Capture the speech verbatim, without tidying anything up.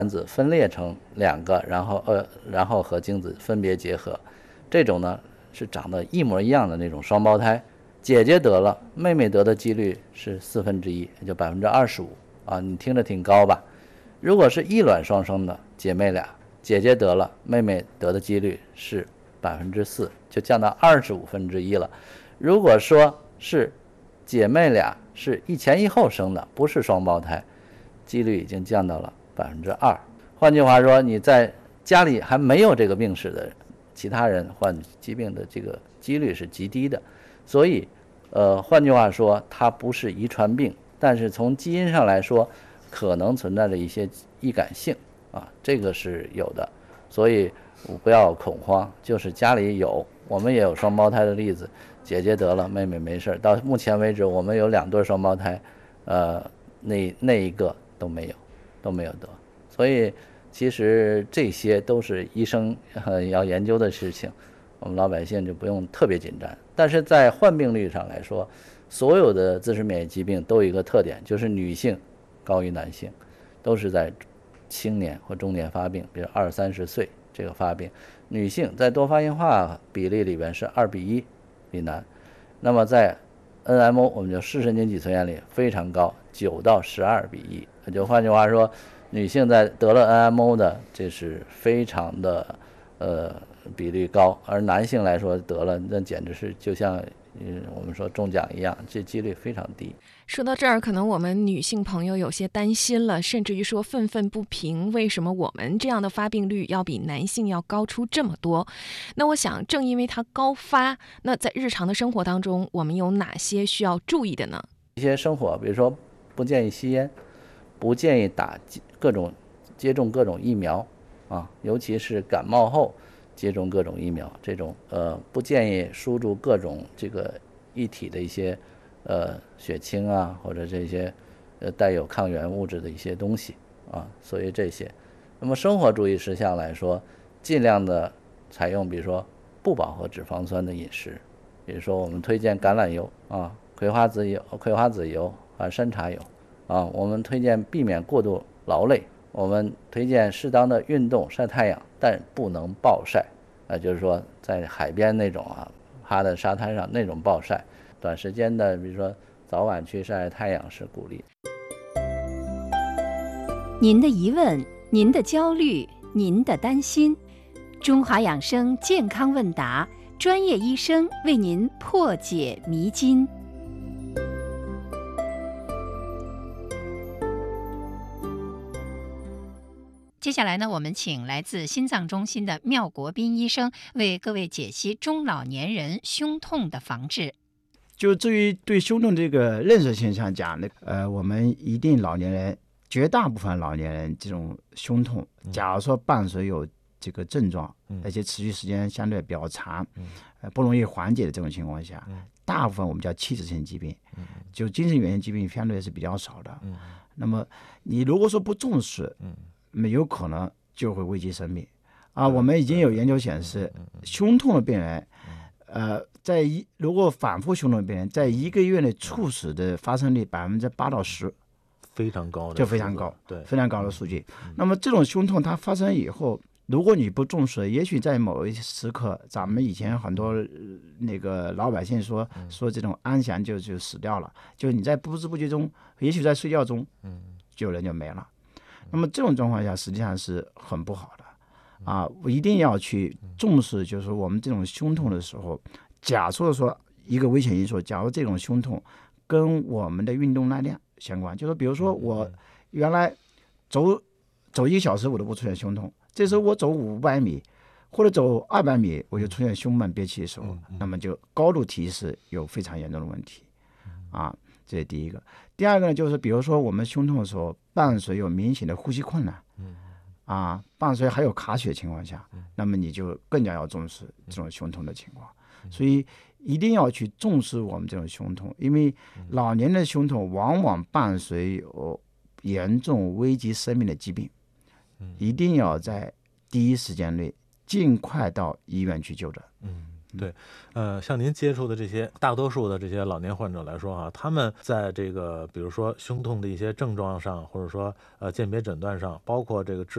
卵子分裂成两个，然后呃，然后和精子分别结合，这种呢是长得一模一样的那种双胞胎，姐姐得了，妹妹得的几率是四分之一，也就百分之二十五啊，你听着挺高吧？如果是异卵双生的姐妹俩，姐姐得了，妹妹得的几率是百分之四，就降到二十五分之一了。如果说是姐妹俩是一前一后生的，不是双胞胎，几率已经降到了百分之二。换句话说，你在家里还没有这个病史的人，其他人患疾病的这个几率是极低的。所以，呃，换句话说，它不是遗传病，但是从基因上来说，可能存在着一些易感性啊，这个是有的。所以不要恐慌，就是家里有，我们也有双胞胎的例子，姐姐得了，妹妹没事。到目前为止，我们有两对双胞胎，呃，那那一个都没有，都没有得。所以其实这些都是医生呃要研究的事情，我们老百姓就不用特别紧张。但是在患病率上来说，所有的自身免疫疾病都有一个特点，就是女性高于男性，都是在青年或中年发病，比如二三十岁这个发病。女性在多发硬化比例里边是二比一比男，那么在 N M O 我们就视神经脊髓炎里非常高，九到十二比一。就换句话说，女性在得了 N M O 的，这是非常的呃比例高，而男性来说得了，那简直是就像嗯我们说中奖一样，这几率非常低。 说到这儿，可能我们女性朋友有些担心了，甚至于说愤愤不平，为什么我们这样的发病率要比男性要高出这么多？那我想，正因为它高发，那在日常的生活当中，我们有哪些需要注意的呢？ 一些生活，比如说不建议吸烟，不建议打各种接种各种疫苗啊，尤其是感冒后接种各种疫苗，这种呃不建议输入各种这个液体的一些呃血清啊，或者这些呃带有抗原物质的一些东西啊，所以这些。那么生活注意事项来说，尽量的采用比如说不饱和脂肪酸的饮食，比如说我们推荐橄榄油啊、葵花籽油、葵花籽油啊、山茶油啊，我们推荐避免过度劳累，我们推荐适当的运动、晒太阳，但不能暴晒啊，就是说在海边那种啊，趴在沙滩上那种暴晒，短时间的，比如说早晚去晒晒太阳是鼓励。 您的疑问，您的焦虑，您的担心，中华养生健康问答，专业医生为您破解迷津。 接下来呢，我们请来自心脏中心的妙国斌医生为各位解析中老年人胸痛的防治。 就至于对胸痛这个认识现象讲的，呃，我们一定老年人，绝大部分老年人这种胸痛，假如说伴随有这个症状，而且持续时间相对比较长，呃，不容易缓解的这种情况下，大部分我们叫器质性疾病，就精神原因疾病相对是比较少的。那么你如果说不重视，没有可能就会危及生命啊！我们已经有研究显示，胸痛的病人，呃，在一如果反复胸痛的病人，在一个月内猝死的发生率百分之八到十， 非常高的， 就非常高， 对， 非常高的数据。那么这种胸痛它发生以后，如果你不重视，也许在某一时刻，咱们以前很多那个老百姓说说这种安详就就死掉了，就你在不知不觉中，也许在睡觉中，就人就没了。那么这种状况下实际上是很不好的啊！我一定要去重视，就是我们这种胸痛的时候，假设说一个危险因素，假如这种胸痛跟我们的运动耐量相关，就是比如说我原来走走一个小时我都不出现胸痛，这时候我走五百米或者走二百米我就出现胸闷憋气的时候，那么就高度提示有非常严重的问题啊！这是第一个。第二个呢，就是比如说我们胸痛的时候，伴随有明显的呼吸困难，啊，伴随还有卡血的情况下，那么你就更加要重视这种胸痛的情况。所以一定要去重视我们这种胸痛，因为老年人的胸痛往往伴随有严重危及生命的疾病，一定要在第一时间内尽快到医院去就诊。 嗯。对，呃，像您接触的这些大多数的这些老年患者来说哈、啊，他们在这个比如说胸痛的一些症状上，或者说呃鉴别诊断上，包括这个治